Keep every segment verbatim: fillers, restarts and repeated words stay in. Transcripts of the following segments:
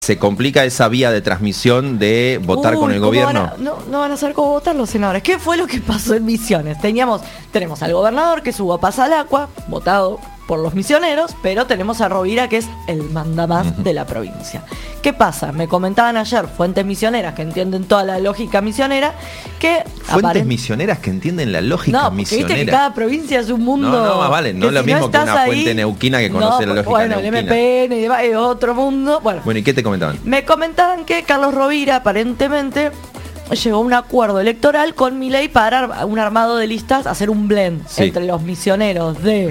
se complica esa vía de transmisión de votar Uy, con el ¿cómo gobierno. van a- no, no van a saber cómo votar los senadores. ¿Qué fue lo que pasó en Misiones? Teníamos, tenemos al gobernador, que es Hugo Pasalacqua, votado por los misioneros, pero tenemos a Rovira, que es el mandamás uh-huh. de la provincia. ¿Qué pasa? Me comentaban ayer fuentes misioneras que entienden toda la lógica misionera, que fuentes aparent... misioneras que entienden la lógica no, misionera. Viste que cada provincia es un mundo. No, no, más vale, no es lo si mismo no que una fuente ahí, neuquina que conoce no, la lógica bueno, neuquina. el M P N y demás es otro mundo. Bueno, bueno, ¿y qué te comentaban? Me comentaban que Carlos Rovira aparentemente llegó a un acuerdo electoral con Milei para un armado de listas, hacer un blend sí. entre los misioneros de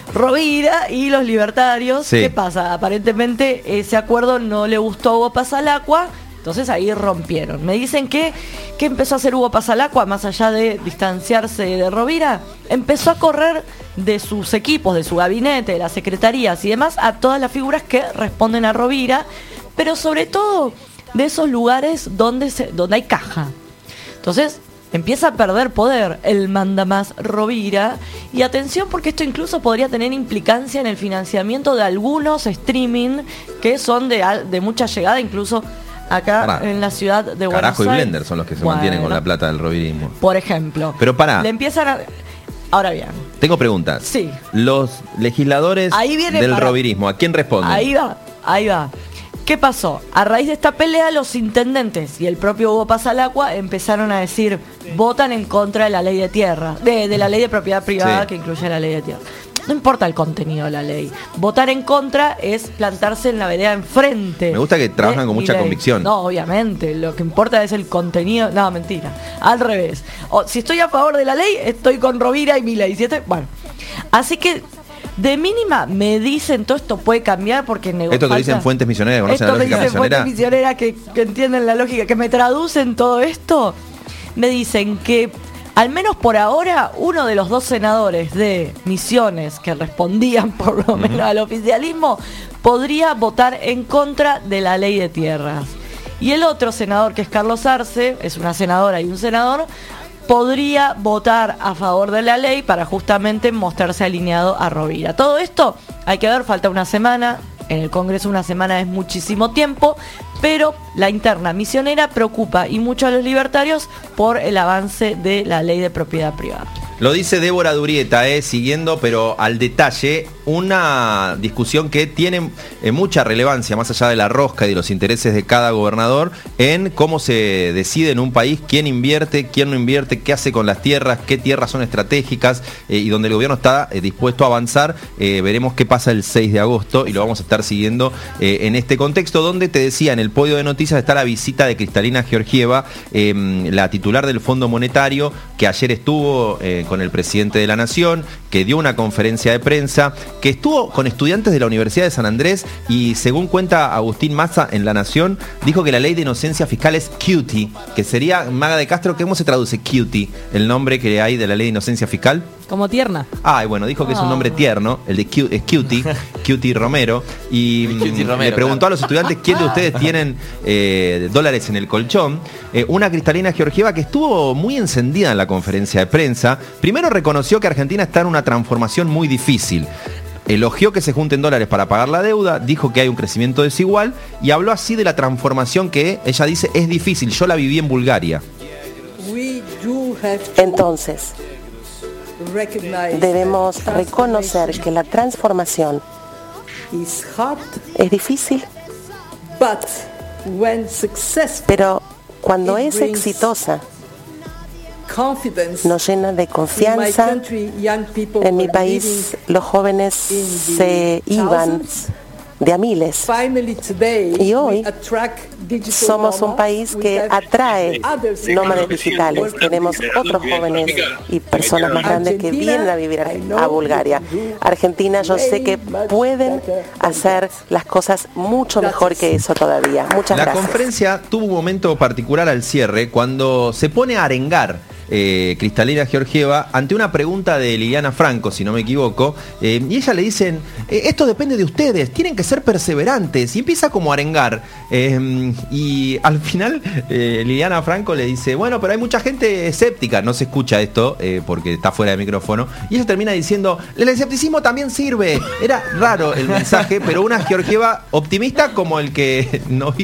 Rovira y los libertarios. Sí. ¿Qué pasa? Aparentemente ese acuerdo no le gustó a Hugo Pasalacqua, entonces ahí rompieron. Me dicen que, que empezó a hacer Hugo Pasalacqua, más allá de distanciarse de Rovira, empezó a correr de sus equipos, de su gabinete, de las secretarías y demás, a todas las figuras que responden a Rovira, pero sobre todo de esos lugares donde, se, donde hay caja. Entonces empieza a perder poder el mandamás Rovira, y atención porque esto incluso podría tener implicancia en el financiamiento de algunos streaming que son de, de mucha llegada, incluso acá pará. en la ciudad de Buenos Carajo Aires. Carajo y Blender son los que se bueno, mantienen con la plata del rovirismo. Por ejemplo. Pero pará. Le empiezan a... Ahora bien. Tengo preguntas. Sí. Los legisladores del para... rovirismo, ¿a quién responden? Ahí va, ahí va. ¿Qué pasó? A raíz de esta pelea, los intendentes y el propio Hugo Pasalacqua empezaron a decir, votan en contra de la ley de tierra, de, de la ley de propiedad privada sí. que incluye la ley de tierra. No importa el contenido de la ley. Votar en contra es plantarse en la vereda enfrente. Me gusta que trabajan con mucha ley. convicción. No, obviamente. Lo que importa es el contenido. No, mentira. Al revés. O, si estoy a favor de la ley, estoy con Rovira y Milei. Si estoy... Bueno. Así que... De mínima me dicen, todo esto puede cambiar porque nego- esto te falta, dicen fuentes misioneras que conocen la lógica misionera. Esto me dicen fuentes misioneras que, que entienden la lógica, que me traducen todo esto. Me dicen que, al menos por ahora, uno de los dos senadores de Misiones que respondían por lo menos uh-huh. al oficialismo podría votar en contra de la ley de tierras. Y el otro senador, que es Carlos Arce, es una senadora y un senador, podría votar a favor de la ley para justamente mostrarse alineado a Rovira. Todo esto hay que ver, falta una semana. En el Congreso una semana es muchísimo tiempo, pero la interna misionera preocupa y mucho a los libertarios por el avance de la ley de propiedad privada. Lo dice Débora Durieta, eh, siguiendo pero al detalle una discusión que tiene eh, mucha relevancia, más allá de la rosca y de los intereses de cada gobernador, en cómo se decide en un país quién invierte, quién no invierte, qué hace con las tierras, qué tierras son estratégicas, eh, y donde el gobierno está eh, dispuesto a avanzar. Eh, veremos qué pasa el seis de agosto y lo vamos a estar siguiendo eh, en este contexto, donde te decía, en el podio de noticias está la visita de Cristalina Georgieva, eh, la titular del Fondo Monetario, que ayer estuvo eh, con el presidente de la Nación, que dio una conferencia de prensa, que estuvo con estudiantes de la Universidad de San Andrés y, según cuenta Agustín Mazza en La Nación, dijo que la ley de inocencia fiscal es cutie, que sería, Maga de Castro, ¿cómo se traduce cutie, el nombre que hay de la ley de inocencia fiscal? Como tierna. Ah, bueno, dijo que oh. es un nombre tierno, el de Q, es Cutie, Cutie Romero, y Cutie Romero, le preguntó claro. a los estudiantes quién de ustedes tienen eh, dólares en el colchón. Eh, una Cristalina Georgieva que estuvo muy encendida en la conferencia de prensa. Primero reconoció que Argentina está en una transformación muy difícil. Elogió que se junten dólares para pagar la deuda, dijo que hay un crecimiento desigual y habló así de la transformación que ella dice es difícil. Yo la viví en Bulgaria. Entonces, debemos reconocer que la transformación es difícil, pero cuando es exitosa, nos llena de confianza. En mi país los jóvenes se iban de a miles y hoy somos un país que atrae nómades digitales. Tenemos otros jóvenes y personas más grandes que vienen a vivir a Bulgaria. Argentina, yo sé que pueden hacer las cosas mucho mejor que eso todavía. Muchas gracias. La conferencia tuvo un momento particular al cierre cuando se pone a arengar Eh, Cristalina Georgieva ante una pregunta de Liliana Franco, si no me equivoco, eh, y ella le dicen, eh, esto depende de ustedes, tienen que ser perseverantes, y empieza como a arengar, eh, y al final eh, Liliana Franco le dice, bueno, pero hay mucha gente escéptica, no se escucha esto eh, porque está fuera de micrófono, y ella termina diciendo, el escepticismo también sirve. Era raro el mensaje, pero una Georgieva optimista como el que no